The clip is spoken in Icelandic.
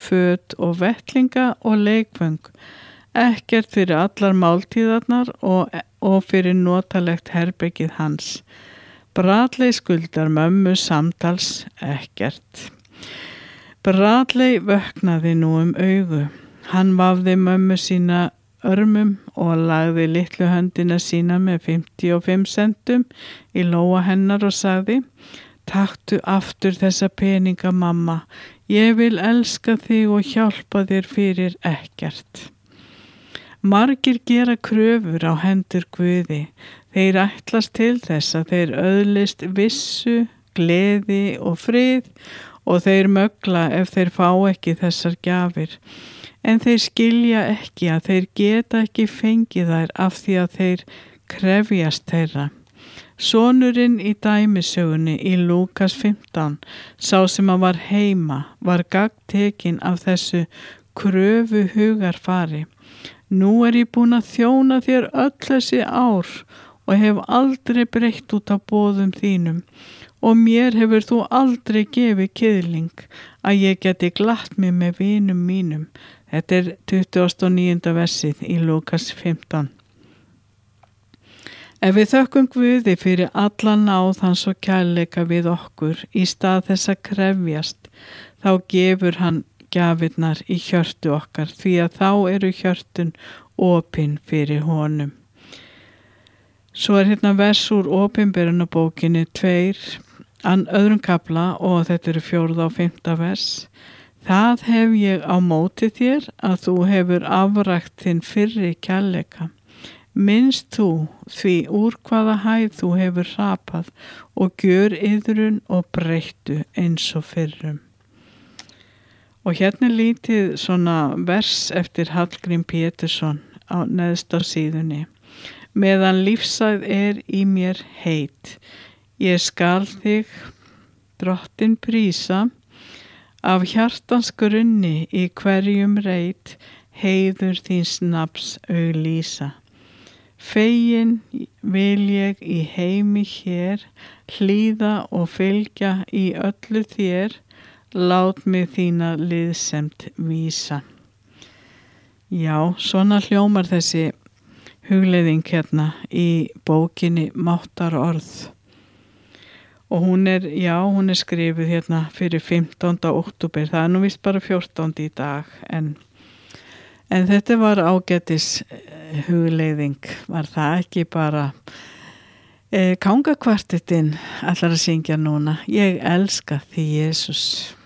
föt og vettlinga og leikföng, ekkert fyrir allar máltíðarnar og fyrir notalegt herbergið hans. Bradley skuldar mömmu samtals ekkert. Bradley vöknaði nú augu. Hann vafði mömmu sína örmum og lagði litlu höndina sína með 55 centum í lóa hennar og sagði: Taktu aftur þessa peninga, mamma. Ég vil elska þig og hjálpa þér fyrir ekkert. Margir gera kröfur á hendur Guði. Þeir ætlast til þess að þeir öðlist vissu, gleði og frið og þeir mögla ef þeir fá ekki þessar gjafir. En þeir skilja ekki að þeir geta ekki fengið þær af því að þeir krefjast þeirra. Sonurinn í dæmisögunni í Lúkas 15, sá sem að var heima, var gagntekinn af þessu kröfu hugarfari. Nú ég búin að þjóna þér öll þessi ár og hef aldrei breytt út af boðum þínum og mér hefur þú aldrei gefið kiðling að ég geti glatt mig með vinum mínum. Þetta 29. versið í Lúkas 15. Ef við þökkum Guði fyrir alla náð hans og kærleika við okkur í stað þess að krefjast, þá gefur hann gjafirnar í hjörtu okkar því að þá eru hjörtun opin fyrir honum. Svo hérna vers úr Opinberunarbókinni 2, öðrum kafla og þetta eru 4. og 5. vers. Það hef ég á móti þér að þú hefur afrækt þinn fyrri kærleika. Minnst þú því úr hvaða hæð þú hefur hrapað og gjör iðrun og breyttu eins og fyrrum. Og hérna lítið svona vers eftir Hallgrím Pétursson á neðst á síðunni. Meðan lífsæð í mér heit, ég skal þig, drottin prísa, af hjartans grunni í hverjum reit, heiður þíns nafns auglýsa. Fegin vil ég í heimi hér, hlýða og fylgja í öllu þér, lát mig þína liðsemd vísa. Já, svona hljómar þessi hugleiðing hérna í bókinni Máttarorð. Og hún er skrifuð hérna fyrir 15. október. Það nú víst bara 14. í dag. En þetta var ágætis hugleiðing. Var það ekki bara kangakvartettinn ætlar að syngja núna. Ég elska þig, Jesús.